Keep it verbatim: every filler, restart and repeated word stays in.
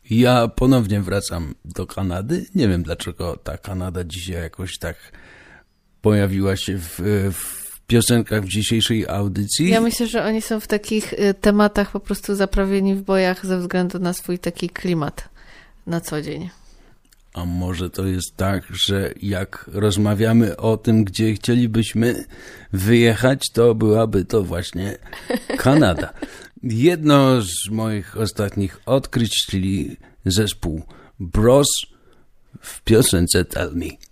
Ja ponownie wracam do Kanady. Nie wiem, dlaczego ta Kanada dzisiaj jakoś tak pojawiła się w, w piosenkach w dzisiejszej audycji. Ja myślę, że oni są w takich tematach po prostu zaprawieni w bojach ze względu na swój taki klimat na co dzień. A może to jest tak, że jak rozmawiamy o tym, gdzie chcielibyśmy wyjechać, to byłaby to właśnie Kanada. Jedno z moich ostatnich odkryć, czyli zespół Bros w piosence Tell Me.